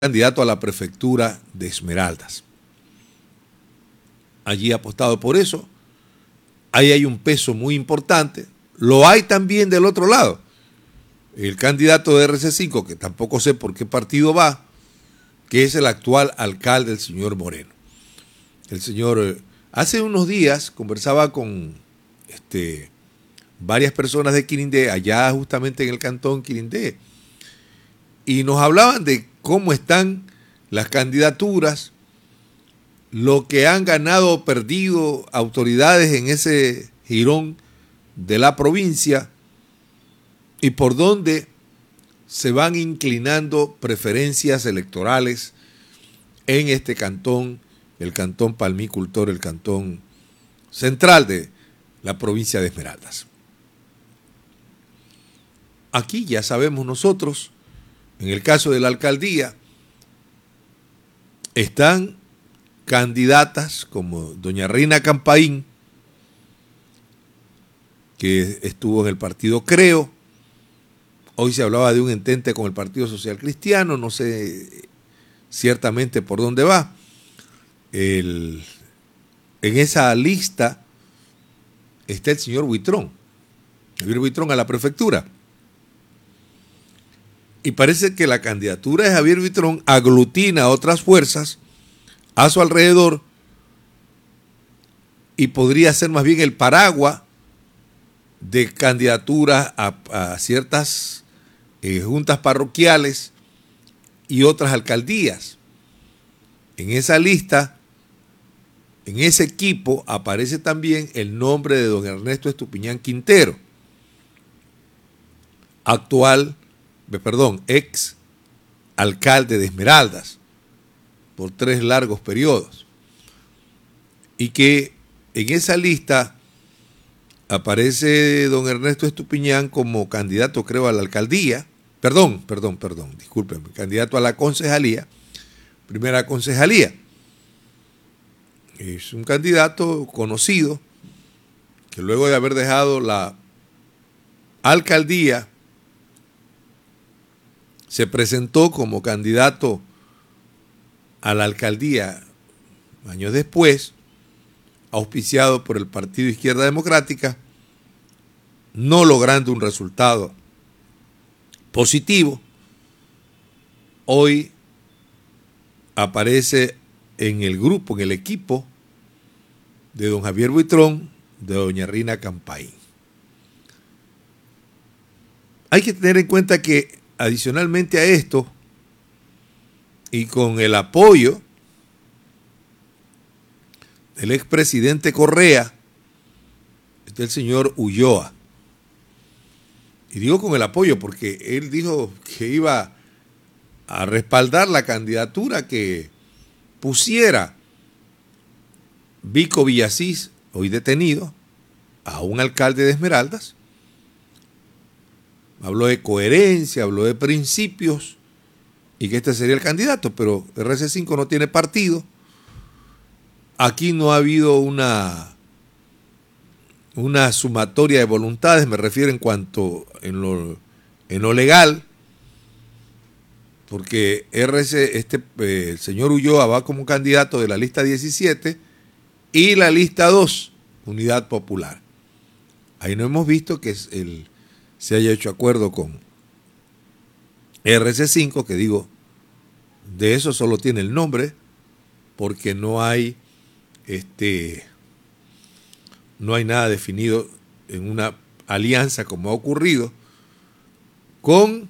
candidato a la prefectura de Esmeraldas. Allí ha apostado por eso. Ahí hay un peso muy importante. Lo hay también del otro lado. El candidato de RC5, que tampoco sé por qué partido va, que es el actual alcalde, el señor Moreno. El señor, hace unos días conversaba con varias personas de Quirindé, allá justamente en el cantón Quirindé, y nos hablaban de cómo están las candidaturas, lo que han ganado o perdido autoridades en ese jirón de la provincia y por dónde se van inclinando preferencias electorales en este cantón, el cantón palmicultor, el cantón central de la provincia de Esmeraldas. Aquí ya sabemos nosotros, en el caso de la alcaldía, están candidatas como doña Reina Campaín, que estuvo en el partido Creo. Hoy se hablaba de un entente con el Partido Social Cristiano, no sé ciertamente por dónde va. En esa lista está el señor Buitrón, Javier Buitrón a la prefectura. Y parece que la candidatura de Javier Buitrón aglutina a otras fuerzas a su alrededor y podría ser más bien el paraguas de candidaturas a ciertas juntas parroquiales y otras alcaldías. En esa lista, en ese equipo, aparece también el nombre de don Ernesto Estupiñán Quintero, ex alcalde de Esmeraldas por 3 largos periodos, y que en esa lista aparece don Ernesto Estupiñán como candidato, creo, a la alcaldía, discúlpenme, candidato a la concejalía, primera concejalía. Es un candidato conocido que luego de haber dejado la alcaldía se presentó como candidato a la alcaldía años después, auspiciado por el Partido Izquierda Democrática, no logrando un resultado positivo. Hoy aparece en el grupo, en el equipo de don Javier Buitrón, de doña Reina Campaín. Hay que tener en cuenta que adicionalmente a esto, y con el apoyo del expresidente Correa, está el señor Ulloa. Y digo con el apoyo porque él dijo que iba a respaldar la candidatura que pusiera Vico Villasís, hoy detenido, a un alcalde de Esmeraldas. Habló de coherencia, habló de principios y que este sería el candidato, pero RC5 no tiene partido. Aquí no ha habido una sumatoria de voluntades, me refiero en cuanto en lo legal, porque el señor Ulloa va como candidato de la lista 17 y la lista 2, Unidad Popular. Ahí no hemos visto que se haya hecho acuerdo con RC5, que digo, de eso solo tiene el nombre, porque no hay nada definido en una alianza como ha ocurrido con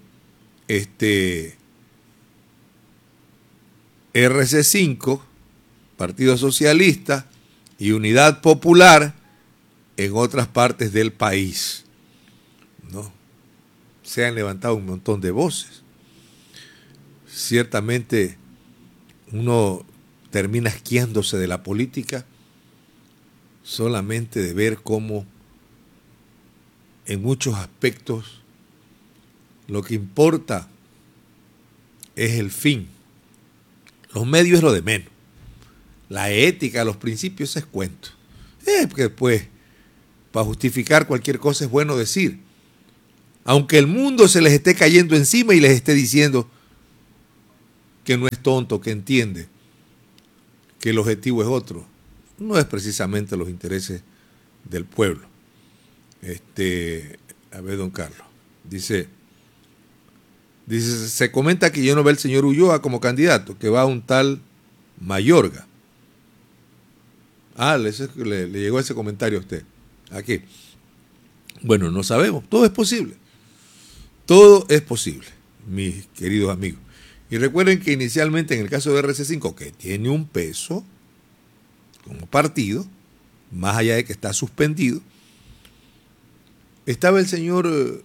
RC5, Partido Socialista y Unidad Popular en otras partes del país. ¿No? Se han levantado un montón de voces. Ciertamente uno termina asqueándose de la política solamente de ver cómo en muchos aspectos lo que importa es el fin. Los medios es lo de menos. La ética, los principios es cuento. Porque después, para justificar cualquier cosa es bueno decir. Aunque el mundo se les esté cayendo encima y les esté diciendo que no es tonto, que entiende que el objetivo es otro. No es precisamente los intereses del pueblo. A ver, don Carlos. Dice, se comenta que yo no veo al señor Ulloa como candidato, que va a un tal Mayorga. Le llegó ese comentario a usted. Aquí. Bueno, no sabemos. Todo es posible. Todo es posible, mis queridos amigos. Y recuerden que inicialmente en el caso de RC5, que tiene un peso como partido, más allá de que está suspendido, estaba el señor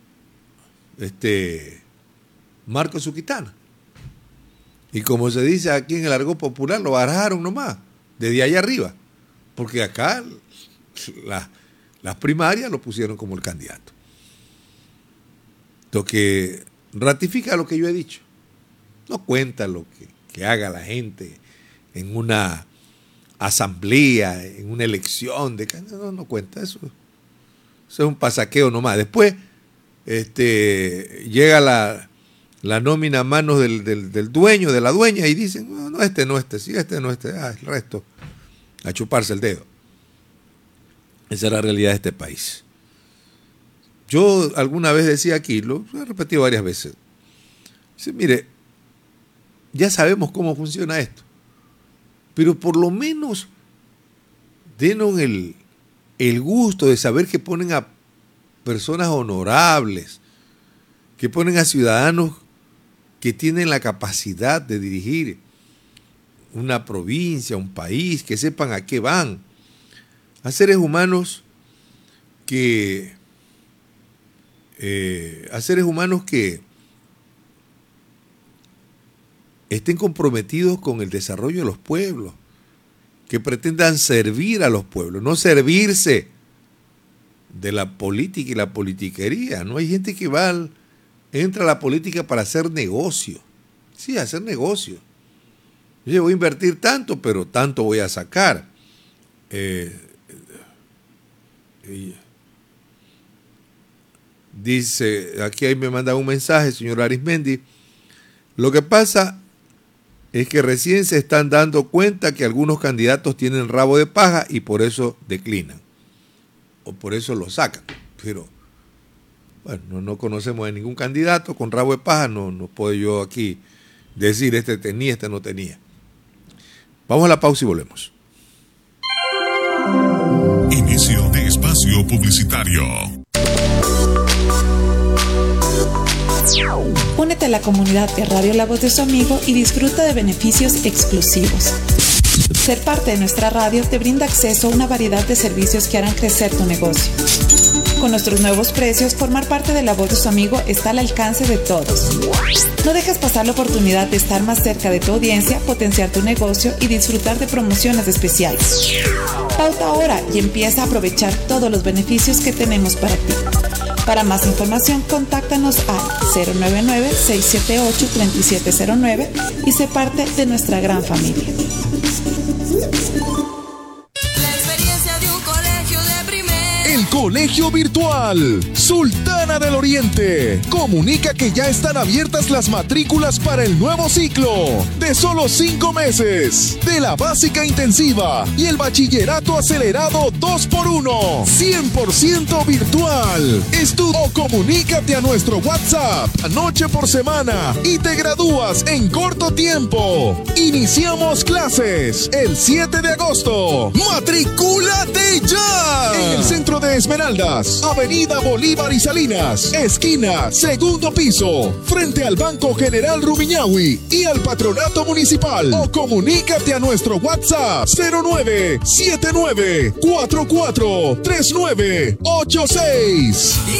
Marco Zuquitana. Y como se dice aquí en el argot popular, lo barajaron nomás, desde allá arriba. Porque acá las primarias lo pusieron como el candidato. Lo que ratifica lo que yo he dicho. No cuenta lo que haga la gente en una asamblea, en una elección. No cuenta eso. Eso es un pasaqueo nomás. Después llega la nómina a manos del dueño, de la dueña, y dicen, no, sí, el resto, a chuparse el dedo. Esa es la realidad de este país. Yo alguna vez decía aquí, lo he repetido varias veces, dice, mire, ya sabemos cómo funciona esto, pero por lo menos denos el gusto de saber que ponen a personas honorables, que ponen a ciudadanos que tienen la capacidad de dirigir una provincia, un país, que sepan a qué van, a seres humanos que estén comprometidos con el desarrollo de los pueblos, que pretendan servir a los pueblos, no servirse de la política y la politiquería. No hay gente que entra a la política para hacer negocio. Sí, hacer negocio. Yo voy a invertir tanto, pero tanto voy a sacar. Dice, aquí ahí me manda un mensaje, señor Arismendi. Lo que pasa es que recién se están dando cuenta que algunos candidatos tienen rabo de paja y por eso declinan. O por eso lo sacan. Pero, bueno, no conocemos a ningún candidato con rabo de paja. No puedo yo aquí decir este tenía, este no tenía. Vamos a la pausa y volvemos. Inicio de espacio publicitario. Únete a la comunidad de Radio La Voz de su Amigo y disfruta de beneficios exclusivos. Ser parte de nuestra radio te brinda acceso a una variedad de servicios que harán crecer tu negocio. Con nuestros nuevos precios, formar parte de La Voz de su Amigo está al alcance de todos. No dejes pasar la oportunidad de estar más cerca de tu audiencia, potenciar tu negocio y disfrutar de promociones especiales. Pauta ahora y empieza a aprovechar todos los beneficios que tenemos para ti. Para más información, contáctanos al 099-678-3709 y sé parte de nuestra gran familia. El Colegio Virtual Sultana del Oriente comunica que ya están abiertas las matrículas para el nuevo ciclo de solo 5 meses de la básica intensiva y el bachillerato acelerado 2x1, 100% virtual. Estudia o comunícate a nuestro WhatsApp noche por semana y te gradúas en corto tiempo. Iniciamos clases el 7 de agosto. ¡Matricúlate ya! En el centro de Esmeraldas, Avenida Bolívar y Salinas, esquina, segundo piso, frente al Banco General Rumiñahui y al Patronato Municipal. O comunícate a nuestro WhatsApp 0979443986.